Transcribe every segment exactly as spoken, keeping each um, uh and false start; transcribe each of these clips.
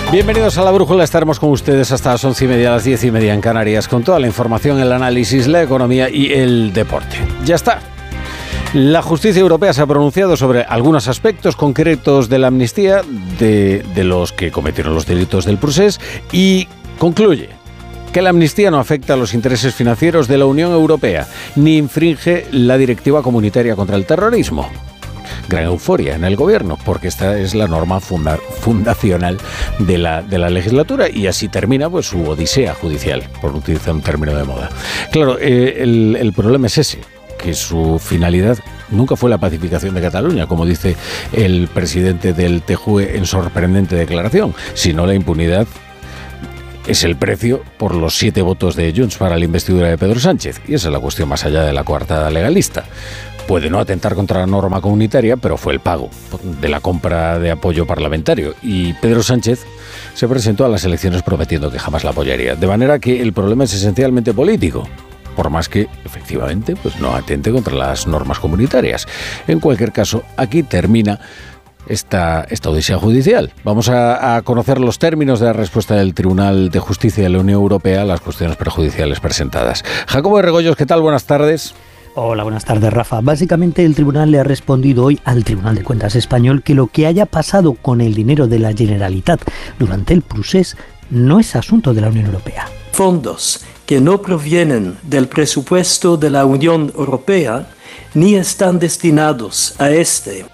Bienvenidos a La Brújula, estaremos con ustedes hasta las once y media, las diez y media en Canarias, con toda la información, el análisis, la economía y el deporte. Ya está. La justicia europea se ha pronunciado sobre algunos aspectos concretos de la amnistía de, de los que cometieron los delitos del procés y concluye que la amnistía no afecta a los intereses financieros de la Unión Europea ni infringe la directiva comunitaria contra el terrorismo. Gran euforia en el gobierno, porque esta es la norma funda, fundacional de la, de la legislatura, y así termina pues su odisea judicial, por utilizar un término de moda. Claro, eh, el, el problema es ese, que su finalidad nunca fue la pacificación de Cataluña, como dice el presidente del T J U E en sorprendente declaración, sino la impunidad. Es el precio por los siete votos de Junts para la investidura de Pedro Sánchez, y esa es la cuestión más allá de la coartada legalista. Puede no atentar contra la norma comunitaria, pero fue el pago de la compra de apoyo parlamentario. Y Pedro Sánchez se presentó a las elecciones prometiendo que jamás la apoyaría. De manera que el problema es esencialmente político, por más que, efectivamente, pues no atente contra las normas comunitarias. En cualquier caso, aquí termina esta, esta odisea judicial. Vamos a, a conocer los términos de la respuesta del Tribunal de Justicia de la Unión Europea a las cuestiones perjudiciales presentadas. Jacobo de Regoyos, ¿qué tal? Buenas tardes. Hola, buenas tardes, Rafa. Básicamente el tribunal le ha respondido hoy al Tribunal de Cuentas español que lo que haya pasado con el dinero de la Generalitat durante el procés no es asunto de la Unión Europea. Fondos que no provienen del presupuesto de la Unión Europea ni están destinados a este.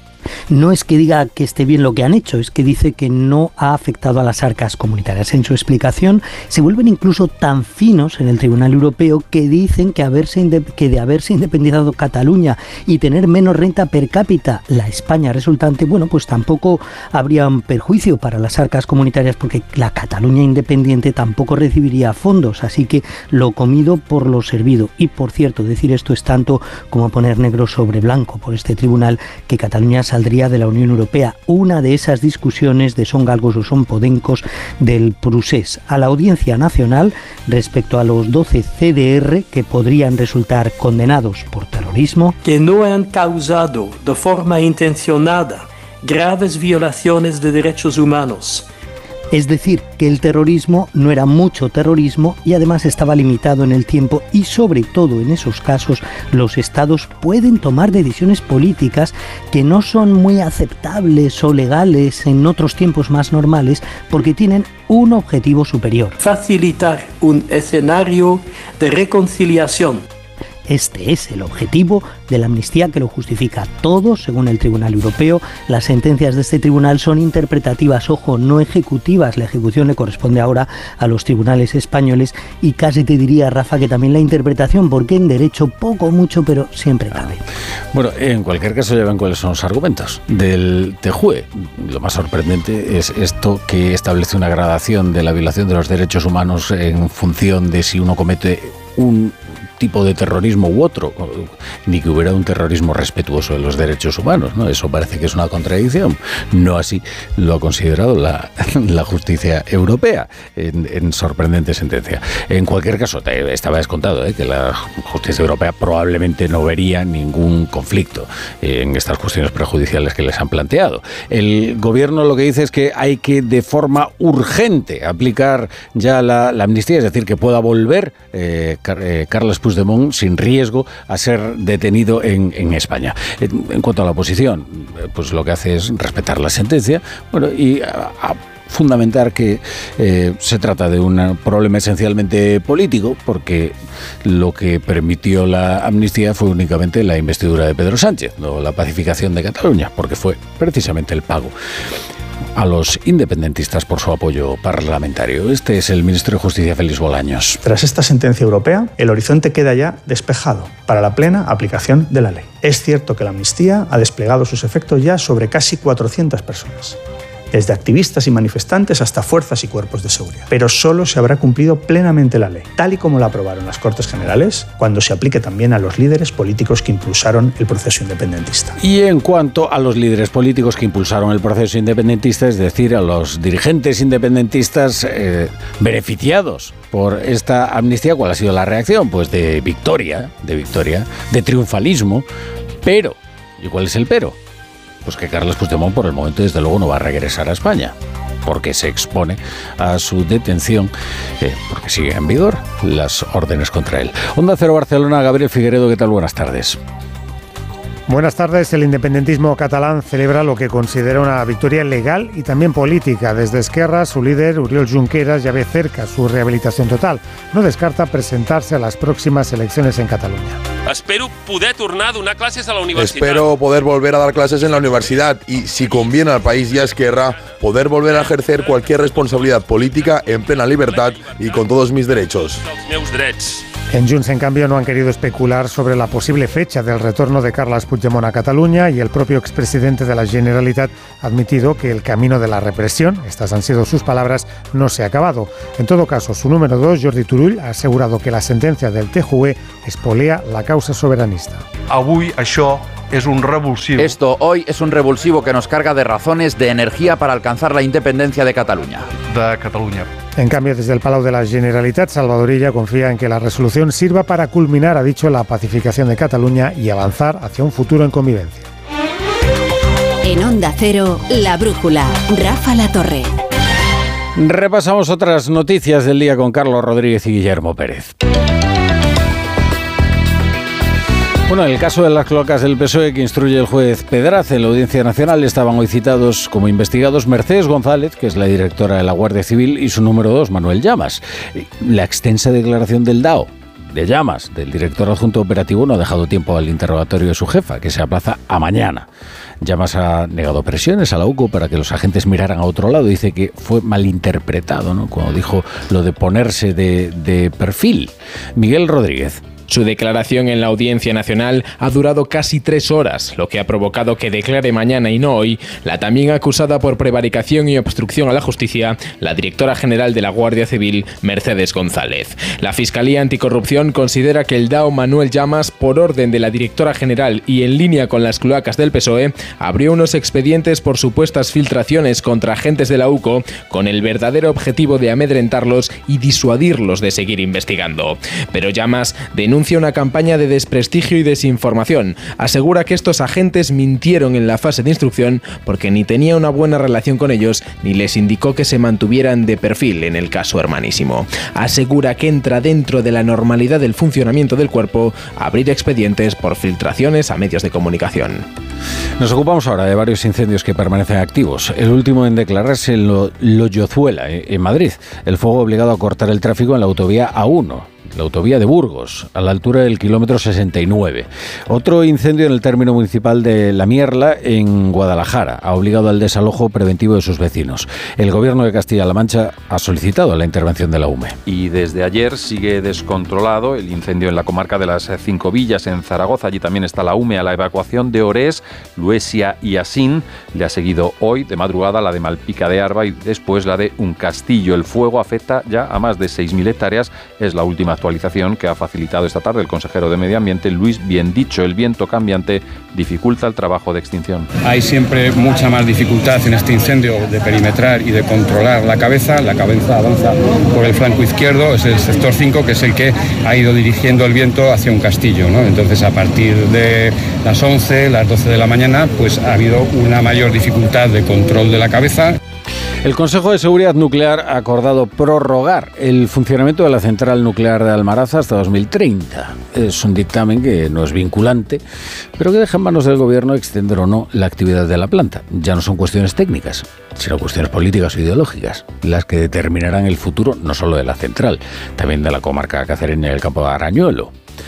No es que diga que esté bien lo que han hecho, es que dice que no ha afectado a las arcas comunitarias. En su explicación se vuelven incluso tan finos en el Tribunal Europeo que dicen que, haberse inde- que de haberse independizado Cataluña y tener menos renta per cápita la España resultante, bueno, pues tampoco habría un perjuicio para las arcas comunitarias, porque la Cataluña independiente tampoco recibiría fondos, así que lo comido por lo servido. Y por cierto, decir esto es tanto como poner negro sobre blanco por este tribunal que Cataluña saldría de la Unión Europea, una de esas discusiones de son galgos o son podencos del procés a la Audiencia Nacional respecto a los doce C D R que podrían resultar condenados por terrorismo, que no han causado de forma intencionada graves violaciones de derechos humanos. Es decir, que el terrorismo no era mucho terrorismo y además estaba limitado en el tiempo, y sobre todo en esos casos los estados pueden tomar decisiones políticas que no son muy aceptables o legales en otros tiempos más normales porque tienen un objetivo superior: facilitar un escenario de reconciliación. Este es el objetivo de la amnistía, que lo justifica todo según el Tribunal Europeo. Las sentencias de este tribunal son interpretativas, ojo, no ejecutivas. La ejecución le corresponde ahora a los tribunales españoles, y casi te diría, Rafa, que también la interpretación, porque en derecho poco o mucho, pero siempre cabe. Bueno, en cualquier caso ya ven cuáles son los argumentos del T J U E. Lo más sorprendente es esto, que establece una gradación de la violación de los derechos humanos en función de si uno comete un tipo de terrorismo u otro, ni que hubiera un terrorismo respetuoso de los derechos humanos, ¿no? Eso parece que es una contradicción. No así lo ha considerado la, la justicia europea en, en sorprendente sentencia. En cualquier caso, te estaba descontado ¿eh? que la justicia europea probablemente no vería ningún conflicto en estas cuestiones prejudiciales que les han planteado. El gobierno lo que dice es que hay que de forma urgente aplicar ya la, la amnistía, es decir, que pueda volver eh, eh, Carles Puigdemont sin riesgo a ser detenido en, en España. En, en cuanto a la oposición, pues lo que hace es respetar la sentencia, bueno, y a, a fundamentar que eh, se trata de un problema esencialmente político, porque lo que permitió la amnistía fue únicamente la investidura de Pedro Sánchez, no la pacificación de Cataluña, porque fue precisamente el pago a los independentistas por su apoyo parlamentario. Este es el ministro de Justicia, Félix Bolaños. Tras esta sentencia europea, el horizonte queda ya despejado para la plena aplicación de la ley. Es cierto que la amnistía ha desplegado sus efectos ya sobre casi cuatrocientas personas, desde activistas y manifestantes hasta fuerzas y cuerpos de seguridad. Pero solo se habrá cumplido plenamente la ley, tal y como la aprobaron las Cortes Generales, cuando se aplique también a los líderes políticos que impulsaron el proceso independentista. Y en cuanto a los líderes políticos que impulsaron el proceso independentista, es decir, a los dirigentes independentistas eh, beneficiados por esta amnistía, ¿cuál ha sido la reacción? Pues de victoria, de victoria, de triunfalismo, pero, ¿y cuál es el pero? Pues que Carles Puigdemont por el momento desde luego no va a regresar a España. porque se expone a su detención, eh, porque siguen en vigor las órdenes contra él. Onda Cero Barcelona, Gabriel Figueredo, ¿qué tal? Buenas tardes. Buenas tardes. El independentismo catalán celebra lo que considera una victoria legal y también política. Desde Esquerra, su líder, Oriol Junqueras, ya ve cerca su rehabilitación total. No descarta presentarse a las próximas elecciones en Cataluña. Espero poder tornar a donar clases a la universidad. Espero poder volver a dar clases en la universidad y, si conviene al país y a Esquerra, poder volver a ejercer cualquier responsabilidad política en plena libertad y con todos mis derechos. En Junts, en cambio, no han querido especular sobre la posible fecha del retorno de Carles Puigdemont a Cataluña, y el propio expresidente de la Generalitat ha admitido que el camino de la represión, estas han sido sus palabras, no se ha acabado. En todo caso, su número dos, Jordi Turull, ha asegurado que la sentencia del T J U E espolea la causa soberanista. Avui això es un revulsivo. Esto hoy es un revulsivo que nos carga de razones, de energía para alcanzar la independencia de Cataluña. De Cataluña. En cambio, desde el Palau de la Generalitat, Salvador Illa confía en que la resolución sirva para culminar, ha dicho, la pacificación de Cataluña y avanzar hacia un futuro en convivencia. En Onda Cero, La Brújula, Rafa La Torre. Repasamos otras noticias del día con Carlos Rodríguez y Guillermo Pérez. Bueno, en el caso de las cloacas del P S O E que instruye el juez Pedraz en la Audiencia Nacional, estaban hoy citados como investigados Mercedes González, que es la directora de la Guardia Civil, y su número dos, Manuel Llamas. La extensa declaración del D A O, de Llamas, del director adjunto operativo, no ha dejado tiempo al interrogatorio de su jefa, que se aplaza a mañana. Llamas ha negado presiones a la U C O para que los agentes miraran a otro lado. Dice que fue malinterpretado, ¿no?, cuando dijo lo de ponerse de, de perfil. Miguel Rodríguez. Su declaración en la Audiencia Nacional ha durado casi tres horas, lo que ha provocado que declare mañana y no hoy la también acusada por prevaricación y obstrucción a la justicia, la directora general de la Guardia Civil, Mercedes González. La Fiscalía Anticorrupción considera que el D A O Manuel Llamas, por orden de la directora general y en línea con las cloacas del P S O E, abrió unos expedientes por supuestas filtraciones contra agentes de la U C O con el verdadero objetivo de amedrentarlos y disuadirlos de seguir investigando. Pero Llamas denuncia una campaña de desprestigio y desinformación. Asegura que estos agentes mintieron en la fase de instrucción porque ni tenía una buena relación con ellos ni les indicó que se mantuvieran de perfil en el caso Hermanísimo. Asegura que entra dentro de la normalidad del funcionamiento del cuerpo abrir expedientes por filtraciones a medios de comunicación. Nos ocupamos ahora de varios incendios que permanecen activos. El último en declararse en Lo- Loyozuela, en Madrid. El fuego ha obligado a cortar el tráfico en la autovía A uno. La autovía de Burgos, a la altura del kilómetro sesenta y nueve. Otro incendio en el término municipal de La Mierla, en Guadalajara, ha obligado al desalojo preventivo de sus vecinos. El gobierno de Castilla-La Mancha ha solicitado la intervención de la U M E. Y desde ayer sigue descontrolado el incendio en la comarca de las Cinco Villas, en Zaragoza. Allí también está la U M E a la evacuación de Orés, Luesia y Asín. Le ha seguido hoy, de madrugada, la de Malpica de Arba y después la de Un Castillo. El fuego afecta ya a más de seis mil hectáreas. Es la última actualización que ha facilitado esta tarde el consejero de Medio Ambiente, Luis Biendicho. El viento cambiante dificulta el trabajo de extinción. Hay siempre mucha más dificultad en este incendio de perimetrar y de controlar la cabeza. La cabeza avanza por el flanco izquierdo, es el sector cinco, que es el que ha ido dirigiendo el viento hacia Un Castillo, ¿no? Entonces, a partir de las once, las doce de la mañana, pues ha habido una mayor dificultad de control de la cabeza. El Consejo de Seguridad Nuclear ha acordado prorrogar el funcionamiento de la central nuclear de Almaraz hasta dos mil treinta. Es un dictamen que no es vinculante, pero que deja en manos del Gobierno extender o no la actividad de la planta. Ya no son cuestiones técnicas, sino cuestiones políticas o ideológicas, las que determinarán el futuro no solo de la central, también de la comarca cacereña del Campo de Arañuelo.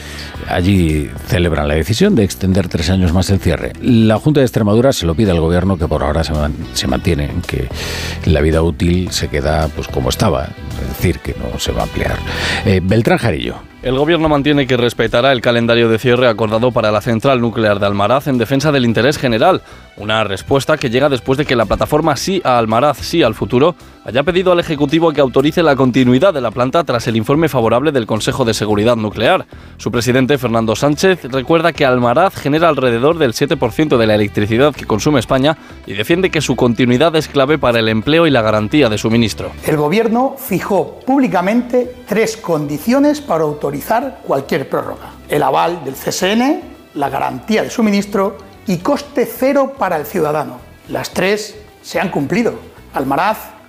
Allí celebran la decisión de extender tres años más el cierre. La Junta de Extremadura se lo pide al Gobierno, que por ahora se, man, se mantiene, que la vida útil se queda pues como estaba, es decir, que no se va a ampliar. Eh, Beltrán Jarillo. El Gobierno mantiene que respetará el calendario de cierre acordado para la central nuclear de Almaraz en defensa del interés general. Una respuesta que llega después de que la plataforma Sí a Almaraz, Sí al Futuro haya pedido al Ejecutivo que autorice la continuidad de la planta tras el informe favorable del Consejo de Seguridad Nuclear. Su presidente, Fernando Sánchez, recuerda que Almaraz genera alrededor del siete por ciento de la electricidad que consume España y defiende que su continuidad es clave para el empleo y la garantía de suministro. El Gobierno fijó públicamente tres condiciones para autorizar cualquier prórroga: el aval del C S N, la garantía de suministro y coste cero para el ciudadano. Las tres se han cumplido. Almaraz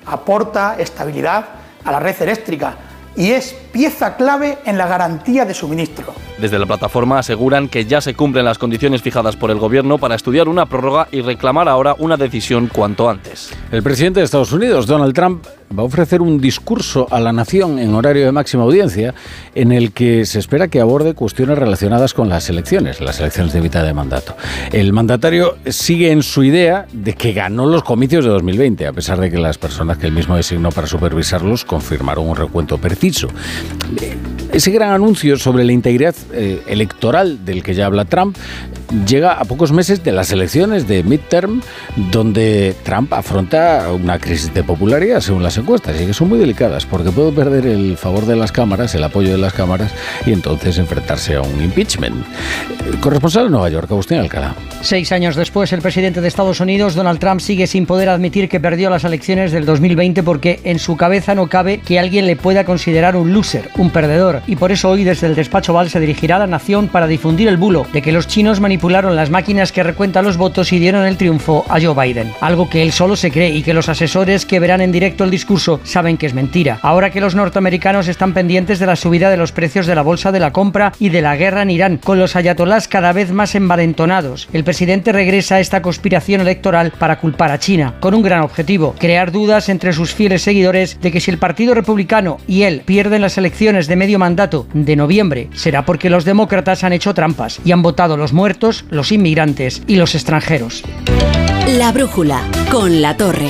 aporta estabilidad a la red eléctrica y es pieza clave en la garantía de suministro. Desde la plataforma aseguran que ya se cumplen las condiciones fijadas por el gobierno para estudiar una prórroga y reclamar ahora una decisión cuanto antes. El presidente de Estados Unidos, Donald Trump, va a ofrecer un discurso a la nación en horario de máxima audiencia en el que se espera que aborde cuestiones relacionadas con las elecciones, las elecciones de mitad de mandato. El mandatario sigue en su idea de que ganó los comicios de dos mil veinte, a pesar de que las personas que él mismo designó para supervisarlos confirmaron un recuento preciso. Ese gran anuncio sobre la integridad eh, electoral del que ya habla Trump llega a pocos meses de las elecciones de midterm, donde Trump afronta una crisis de popularidad según las encuestas, y que son muy delicadas porque puede perder el favor de las cámaras, el apoyo de las cámaras, y entonces enfrentarse a un impeachment. Corresponsal en Nueva York, Agustín Alcalá. Seis años después, el presidente de Estados Unidos, Donald Trump, sigue sin poder admitir que perdió las elecciones del dos mil veinte porque en su cabeza no cabe que alguien le pueda considerar un loser, un perdedor, y por eso hoy desde el despacho Oval se dirigirá a la nación para difundir el bulo de que los chinos manipularon las máquinas que recuentan los votos y dieron el triunfo a Joe Biden. Algo que él solo se cree y que los asesores que verán en directo el discurso saben que es mentira. Ahora que los norteamericanos están pendientes de la subida de los precios de la bolsa de la compra y de la guerra en Irán, con los ayatolás cada vez más envalentonados, el presidente regresa a esta conspiración electoral para culpar a China, con un gran objetivo: crear dudas entre sus fieles seguidores de que si el Partido Republicano y él pierden las elecciones de medio mandato de noviembre, será porque los demócratas han hecho trampas y han votado los muertos, los inmigrantes y los extranjeros. La brújula con La Torre.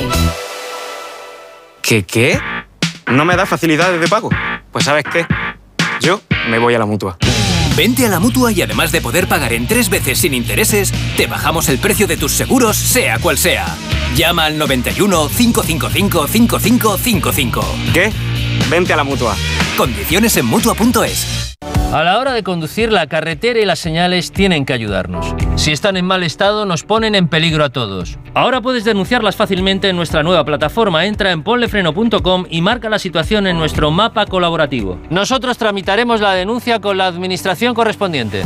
¿Qué qué? ¿No me da facilidades de pago? Pues ¿sabes qué? Yo me voy a la Mutua. Vente a la Mutua y además de poder pagar en tres veces sin intereses, te bajamos el precio de tus seguros, sea cual sea. Llama al noventa y uno, cinco cinco cinco, cinco cinco cinco cinco. ¿Qué? Vente a la Mutua. Condiciones en Mutua punto es. A la hora de conducir, la carretera y las señales tienen que ayudarnos. Si están en mal estado, nos ponen en peligro a todos. Ahora puedes denunciarlas fácilmente en nuestra nueva plataforma. Entra en ponlefreno punto com y marca la situación en nuestro mapa colaborativo. Nosotros tramitaremos la denuncia con la administración correspondiente.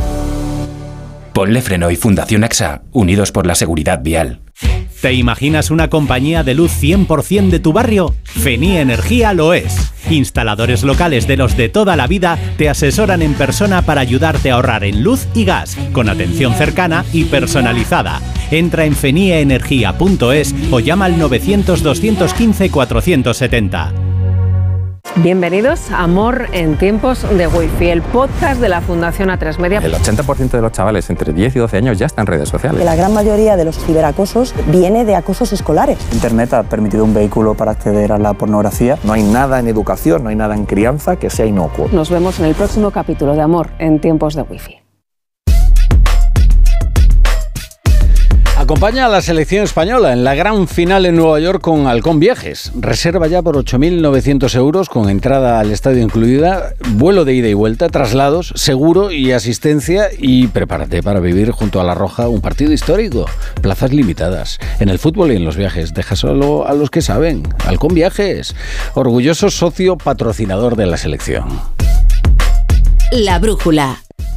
Ponle Freno y Fundación A X A, unidos por la seguridad vial. ¿Te imaginas una compañía de luz cien por ciento de tu barrio? Feni Energía lo es. Instaladores locales de los de toda la vida te asesoran en persona para ayudarte a ahorrar en luz y gas, con atención cercana y personalizada. Entra en fenieenergia punto es o llama al novecientos, doscientos quince, cuatrocientos setenta. Bienvenidos a Amor en tiempos de Wi-Fi, el podcast de la Fundación A tres Media. El ochenta por ciento de los chavales entre diez y doce años ya están en redes sociales. La gran mayoría de los ciberacosos viene de acosos escolares. Internet ha permitido un vehículo para acceder a la pornografía. No hay nada en educación, no hay nada en crianza que sea inocuo. Nos vemos en el próximo capítulo de Amor en tiempos de Wi-Fi. Acompaña a la selección española en la gran final en Nueva York con Halcón Viajes. Reserva ya por ocho mil novecientos euros con entrada al estadio incluida, vuelo de ida y vuelta, traslados, seguro y asistencia, y prepárate para vivir junto a La Roja un partido histórico. Plazas limitadas. En el fútbol y en los viajes, deja solo a los que saben. Halcón Viajes, orgulloso socio patrocinador de la selección. La brújula.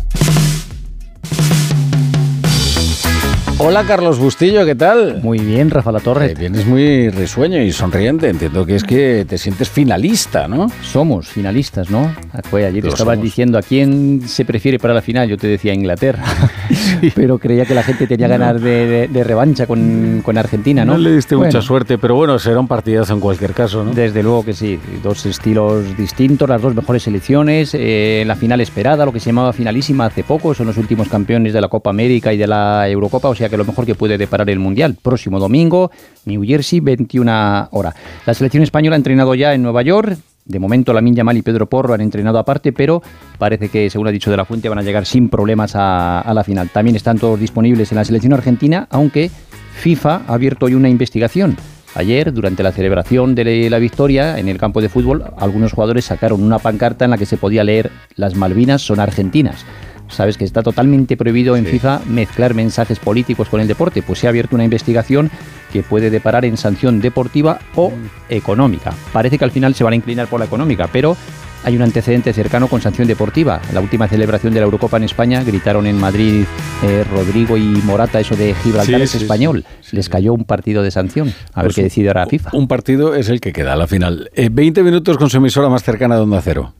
Hola Carlos Bustillo, ¿qué tal? Muy bien, Rafa La Torre. Eh, vienes muy risueño y sonriente, entiendo que es que te sientes finalista, ¿no? Somos finalistas, ¿no? Fue ayer, Lo estabas somos. diciendo a quién se prefiere para la final, yo te decía Inglaterra, pero creía que la gente tenía ganas de, de, de revancha con, con Argentina, ¿no? No le diste Bueno, mucha suerte, pero bueno, será un partidazo en cualquier caso, ¿no? Desde luego que sí, dos estilos distintos, las dos mejores selecciones, eh, la final esperada, lo que se llamaba finalísima hace poco, son los últimos campeones de la Copa América y de la Eurocopa, o sea que lo mejor que puede deparar el Mundial. Próximo domingo, New Jersey, veintiuna horas. La selección española ha entrenado ya en Nueva York. De momento, Lamine Yamal y Pedro Porro han entrenado aparte, pero parece que, según ha dicho De la Fuente, van a llegar sin problemas a, a la final. También están todos disponibles en la selección argentina, aunque FIFA ha abierto hoy una investigación. Ayer, durante la celebración de la victoria en el campo de fútbol, algunos jugadores sacaron una pancarta en la que se podía leer: "Las Malvinas son argentinas". Sabes que está totalmente prohibido en sí. FIFA mezclar mensajes políticos con el deporte, pues se ha abierto una investigación que puede deparar en sanción deportiva o económica. Parece que al final se van a inclinar por la económica, pero hay un antecedente cercano con sanción deportiva. La última celebración de la Eurocopa en España gritaron en Madrid eh, Rodrigo y Morata eso de Gibraltar sí, es sí, español. Sí, sí. Les cayó un partido de sanción. A pues ver qué decide ahora FIFA. Un partido es el que queda a la final. Eh, veinte minutos con su emisora más cercana de Onda Cero.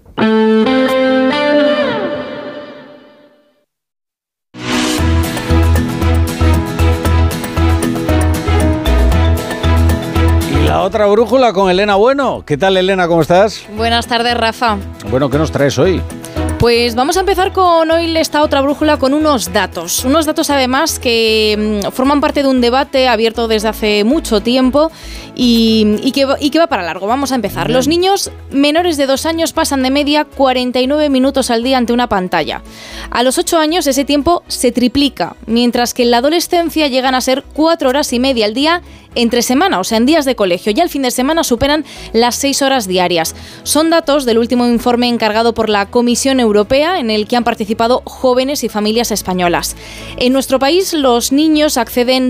La otra brújula con Elena Bueno. ¿Qué tal, Elena? ¿Cómo estás? Buenas tardes, Rafa. Bueno, ¿qué nos traes hoy? Pues vamos a empezar con hoy esta otra brújula con unos datos. Unos datos además que mmm, forman parte de un debate abierto desde hace mucho tiempo y, y, que, y que va para largo. Vamos a empezar. Los niños menores de dos años pasan de media cuarenta y nueve minutos al día ante una pantalla. A los ocho años ese tiempo se triplica, mientras que en la adolescencia llegan a ser cuatro horas y media al día entre semana, o sea, en días de colegio. Ya el fin de semana superan las seis horas diarias. Son datos del último informe encargado por la Comisión Europea, en el que han participado jóvenes y familias españolas. En nuestro país, los niños acceden